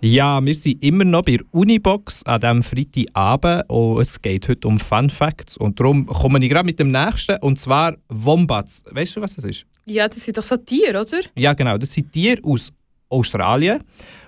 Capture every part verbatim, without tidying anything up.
Ja, wir sind immer noch bei der Unibox an diesem Freitagabend und es geht heute um Fun Facts und darum komme ich gerade mit dem nächsten und zwar Wombats. Weißt du, was das ist? Ja, das sind doch so Tiere, oder? Ja, genau. Das sind Tiere aus Australien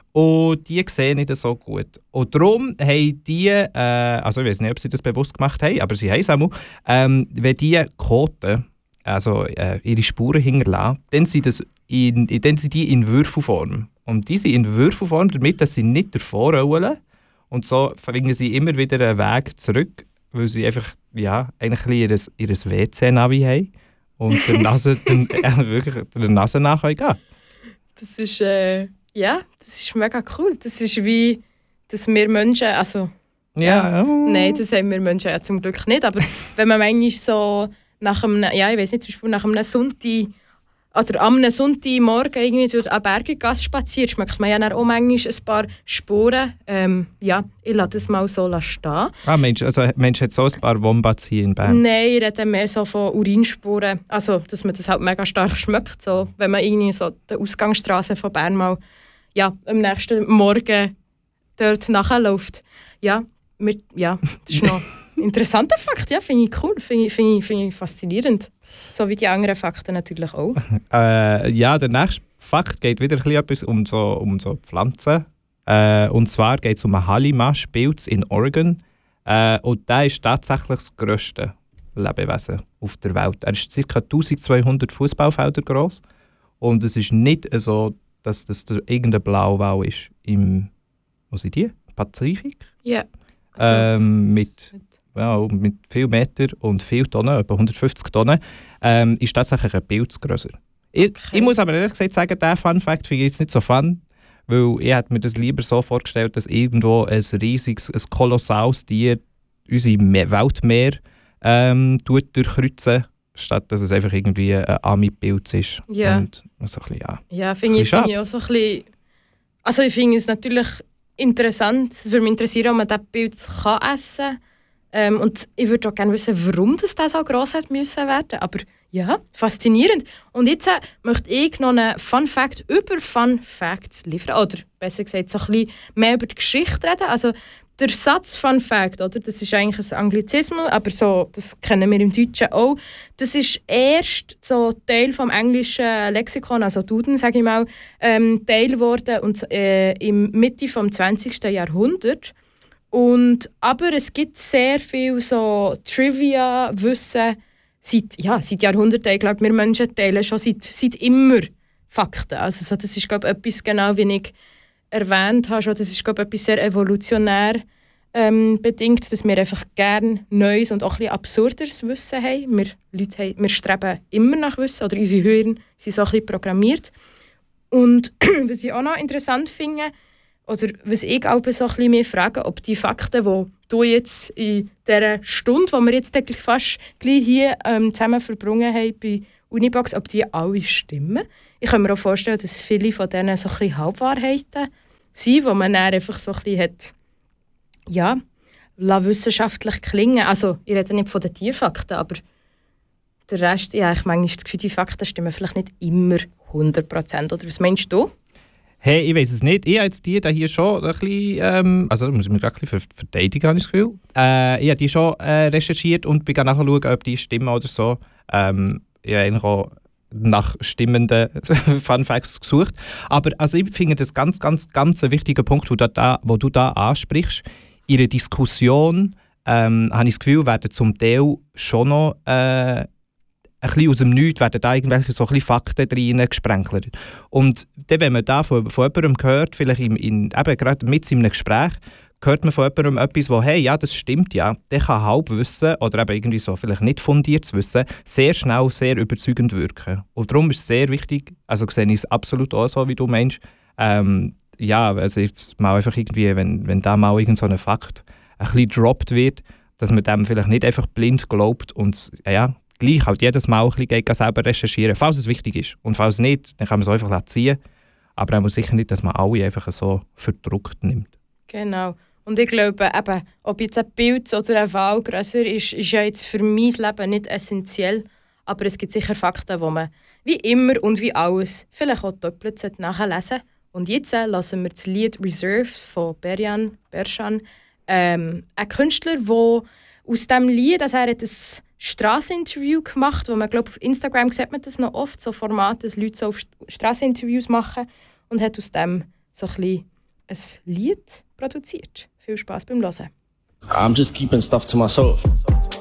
und die sehen nicht so gut. Und darum haben die, äh, also ich weiß nicht, ob sie das bewusst gemacht haben, aber sie haben es auch, ähm, wenn die Koten, also äh, ihre Spuren hinterlassen, dann sind, das in, dann sind die in Würfelform. Und die sind in Würfelform, damit dass sie nicht davor rollen. Und so finden sie immer wieder einen Weg zurück, weil sie einfach ja, eigentlich ihr, ihr W C-Navi haben und der Nase, den, äh, wirklich der Nase nach gehen können. Das ist, äh, ja, das ist mega cool. Das ist wie, dass wir Menschen, also... Ja. ja nein, das haben wir Menschen ja zum Glück nicht, aber wenn man manchmal so nach einem, ja, ich weiß nicht, zum Beispiel nach einem Sonntag oder am einem Sonntagmorgen irgendwie durch eine Bergergasse spaziert, schmeckt man ja dann auch manchmal ein paar Spuren. Ähm, ja, ich lasse das mal so stehen. Ah, Mensch, also Mensch hat so ein paar Wombats hier in Bern? Nein, ich rede mehr so von Urinspuren. Also, dass man das halt mega stark schmeckt. So, wenn man irgendwie so die Ausgangsstraße von Bern mal ja, am nächsten Morgen dort nachläuft. Ja, mit, ja, das ist noch ein interessanter Fakt. Ja, finde ich cool, finde ich, find ich, find ich faszinierend. So wie die anderen Fakten natürlich auch. äh, ja, der nächste Fakt geht wieder ein etwas um so, um so Pflanzen. Äh, und zwar geht es um einen Halima-Spilz in Oregon. Äh, und der ist tatsächlich das grösste Lebewesen auf der Welt. Er ist ca. eintausendzweihundert Fußballfelder groß. Und es ist nicht so, dass das irgendein Blauwal ist im, wo sind die? Pazifik? Ja. Ähm, mit... Ja, mit viel Meter und viel Tonnen, etwa hundertfünfzig Tonnen, ähm, ist tatsächlich ein Pilz grösser. Ich, Okay. ich muss aber ehrlich gesagt sagen, diesen Fun Fact finde ich jetzt nicht so fun, weil ich hätte mir das lieber so vorgestellt, dass irgendwo ein riesiges, ein kolossales Tier unsere Me- Weltmeer ähm, durchkreuzen, statt dass es einfach irgendwie ein Ami-Pilz ist. Ja. Und so ein bisschen, ja. Ja, finde ich, Ein bisschen find ich auch so ein bisschen... Also ich finde es natürlich interessant, es würde mich interessieren, ob man diesen Pilz kann essen kann. Ähm, und ich würde auch gerne wissen, warum das so gross hat müssen werden. Aber ja, faszinierend. Und jetzt äh, möchte ich noch einen Fun Fact über Fun Facts liefern. Oder besser gesagt, so ein bisschen mehr über die Geschichte reden. Also der Satz Fun Fact, oder, das ist eigentlich ein Anglizismus, aber so, das kennen wir im Deutschen auch. Das ist erst so Teil vom englischen Lexikon, also Duden, sage ich mal, ähm, Teil geworden und äh, im Mitte vom zwanzigsten Jahrhundert. Und, aber es gibt sehr viel so Trivia-Wissen seit, ja, seit Jahrhunderten. Ich glaube, wir Menschen teilen schon seit, seit immer Fakten. Also, so, das ist, glaube ich, etwas, genau wie ich erwähnt habe, schon, das ist, glaube ich, etwas sehr evolutionär ähm, bedingt, dass wir einfach gerne neues und auch ein bisschen absurderes Wissen haben. Wir, Leute haben, wir streben immer nach Wissen, oder unsere Hirn sind so ein bisschen programmiert. Und was ich auch noch interessant finde, oder was ich auch so ein bisschen mehr frage, ob die Fakten, die du jetzt in dieser Stunde, die wir jetzt gleich fast gleich hier ähm, zusammen verbrungen haben bei Unibox, ob die alle stimmen. Ich kann mir auch vorstellen, dass viele von denen so ein bisschen Halbwahrheiten sind, wo man dann einfach so ein bisschen hat, ja, wissenschaftlich klingen. Also, ich rede nicht von den Tierfakten, aber der Rest, ja, ich meine, das Gefühl, die Fakten stimmen vielleicht nicht immer hundert Prozent. Oder was meinst du? Hey, ich weiß es nicht. Ich habe jetzt die da hier schon ein bisschen, ähm, also da muss ich mich gerade ein bisschen verteidigen, habe ich das Gefühl. Äh, ich habe die schon äh, recherchiert und bin nachschauen, ob die stimmen oder so. Ähm, ich habe eigentlich auch nach stimmenden Fun Facts gesucht. Aber also ich finde das ganz, ganz, ganz ein wichtiger Punkt, wo du da, wo du da ansprichst. In einer Diskussion ähm, habe ich das Gefühl, werden zum Teil schon noch äh, ein bisschen aus dem Nichts werden da irgendwelche so ein bisschen Fakten drin gesprenkelt. Und dann, wenn man da von, von jemandem hört, vielleicht in, in, eben gerade mit in einem Gespräch, hört man von jemandem etwas, wo, hey, ja, das stimmt, ja, der kann Halbwissen oder eben irgendwie so vielleicht nicht fundiertes Wissen sehr schnell, sehr überzeugend wirken. Und darum ist es sehr wichtig, also sehe ich es absolut auch so, wie du meinst, ähm, ja, also jetzt mal einfach irgendwie, wenn, wenn da mal irgend so ein Fakt ein bisschen gedroppt wird, dass man dem vielleicht nicht einfach blind glaubt und ja, gleich halt jedes Mal ein bisschen geht, selber recherchieren, falls es wichtig ist. Und falls nicht, dann kann man es einfach ziehen. Aber auch sicher nicht, dass man alle einfach so verdruckt nimmt. Genau. Und ich glaube, eben, ob jetzt ein Pilz oder ein Wal grösser ist, ist ja jetzt für mein Leben nicht essentiell. Aber es gibt sicher Fakten, die man wie immer und wie alles vielleicht auch doppelt nachlesen Und jetzt äh, lassen wir das Lied «Reserve» von Berjan Berschan. Ähm, ein Künstler, der aus diesem Lied, also er hat ein Strasseninterview gemacht, wo man, glaube auf Instagram sieht man das noch oft, so Formate, dass Leute so auf Strasseninterviews machen, und hat aus dem so ein bisschen ein Lied produziert. Viel Spaß beim Hören. I'm just keeping stuff to myself.